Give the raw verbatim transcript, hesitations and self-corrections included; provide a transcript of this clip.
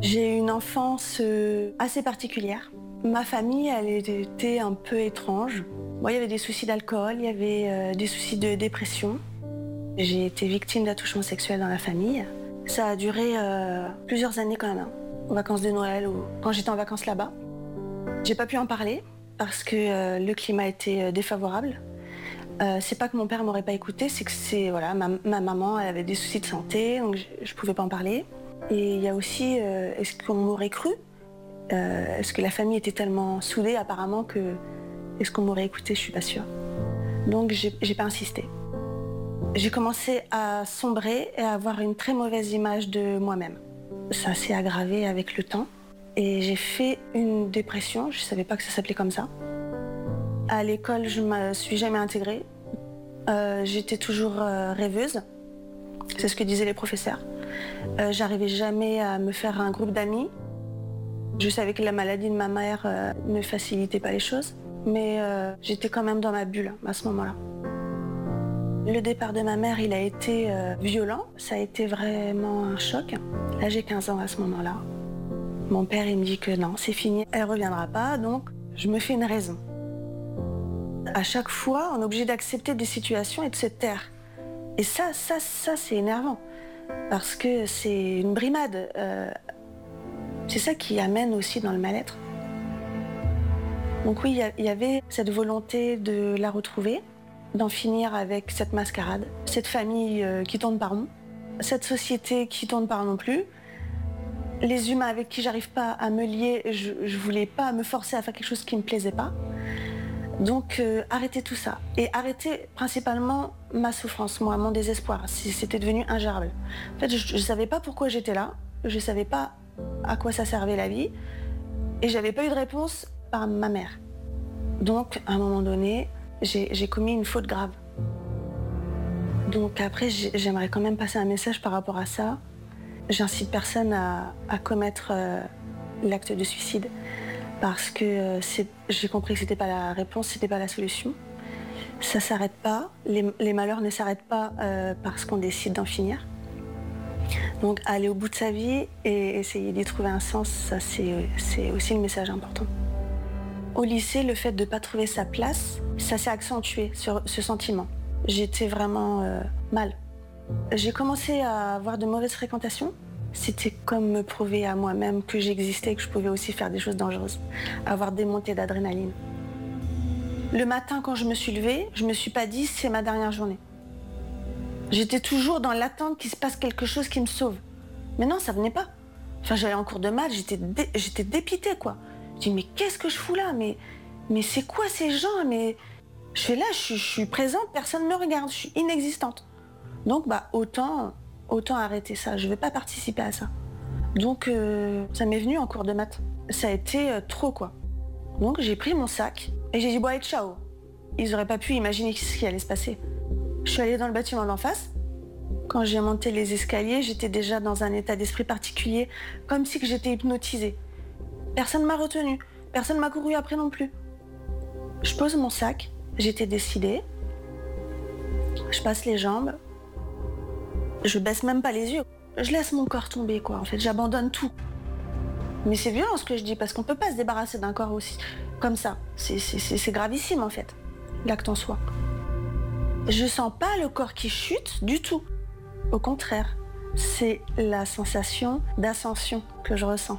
J'ai eu une enfance euh, assez particulière. Ma famille, elle était un peu étrange. Bon, il y avait des soucis d'alcool, il y avait euh, des soucis de dépression. J'ai été victime d'attouchement sexuel dans la famille. Ça a duré euh, plusieurs années quand même, hein, aux vacances de Noël ou quand j'étais en vacances là-bas. J'ai pas pu en parler parce que euh, le climat était euh, défavorable. Euh, c'est pas que mon père m'aurait pas écouté, c'est que c'est voilà, ma, ma maman elle avait des soucis de santé, donc je, je pouvais pas en parler. Et il y a aussi, euh, est-ce qu'on m'aurait cru euh, Est-ce que la famille était tellement soudée apparemment que est-ce qu'on m'aurait écouté? Je suis pas sûre. Donc j'ai, j'ai pas insisté. J'ai commencé à sombrer et à avoir une très mauvaise image de moi-même. Ça s'est aggravé avec le temps et j'ai fait une dépression. Je savais pas que ça s'appelait comme ça. À l'école, je me suis jamais intégrée. Euh, j'étais toujours euh, rêveuse. C'est ce que disaient les professeurs. Euh, j'arrivais jamais à me faire un groupe d'amis. Je savais que la maladie de ma mère euh, ne facilitait pas les choses, mais euh, j'étais quand même dans ma bulle à ce moment-là. Le départ de ma mère, il a été euh, violent. Ça a été vraiment un choc. Là, j'ai quinze ans à ce moment-là. Mon père, il me dit que non, c'est fini, elle reviendra pas, donc je me fais une raison. À chaque fois, on est obligé d'accepter des situations et de se taire. Et ça, ça, ça, c'est énervant. Parce que c'est une brimade. Euh, c'est ça qui amène aussi dans le mal-être. Donc oui, il y, y avait cette volonté de la retrouver, d'en finir avec cette mascarade, cette famille euh, qui tourne par rond, cette société qui tourne par non plus, les humains avec qui j'arrive pas à me lier, je, je voulais pas me forcer à faire quelque chose qui me plaisait pas. Donc euh, arrêter tout ça et arrêter principalement ma souffrance, moi, mon désespoir. C'était devenu ingérable. En fait, je ne savais pas pourquoi j'étais là, je ne savais pas à quoi ça servait la vie et j'avais pas eu de réponse par ma mère. Donc à un moment donné, j'ai, j'ai commis une faute grave. Donc après, j'aimerais quand même passer un message par rapport à ça. J'incite personne à, à commettre euh, l'acte de suicide. Parce que c'est, j'ai compris que c'était pas la réponse, c'était pas la solution. Ça s'arrête pas, les, les malheurs ne s'arrêtent pas euh, parce qu'on décide d'en finir. Donc aller au bout de sa vie et essayer d'y trouver un sens, ça c'est, c'est aussi le message important. Au lycée, le fait de ne pas trouver sa place, ça s'est accentué sur ce sentiment. J'étais vraiment euh, mal. J'ai commencé à avoir de mauvaises fréquentations. C'était comme me prouver à moi-même que j'existais et que je pouvais aussi faire des choses dangereuses, avoir des montées d'adrénaline. Le matin, quand je me suis levée, je me suis pas dit c'est ma dernière journée. J'étais toujours dans l'attente qu'il se passe quelque chose qui me sauve. Mais non, ça venait pas. Enfin, j'allais en cours de maths, j'étais, dé... j'étais dépitée, quoi. Je dis mais qu'est-ce que je fous là? Mais, mais c'est quoi ces gens? Mais je fais là, je, je suis présente, personne ne me regarde, je suis inexistante. Donc, bah autant. Autant arrêter ça, je ne vais pas participer à ça. Donc euh, ça m'est venu en cours de maths. Ça a été euh, trop quoi. Donc j'ai pris mon sac et j'ai dit bon allez ciao. Ils n'auraient pas pu imaginer ce qui allait se passer. Je suis allée dans le bâtiment d'en face. Quand j'ai monté les escaliers, j'étais déjà dans un état d'esprit particulier, comme si que j'étais hypnotisée. Personne ne m'a retenue, personne ne m'a couru après non plus. Je pose mon sac, j'étais décidée. Je passe les jambes. Je baisse même pas les yeux. Je laisse mon corps tomber, quoi. En fait, j'abandonne tout. Mais c'est violent ce que je dis, parce qu'on peut pas se débarrasser d'un corps aussi comme ça. C'est, c'est, c'est, c'est gravissime, en fait, l'acte en soi. Je sens pas le corps qui chute du tout. Au contraire, c'est la sensation d'ascension que je ressens.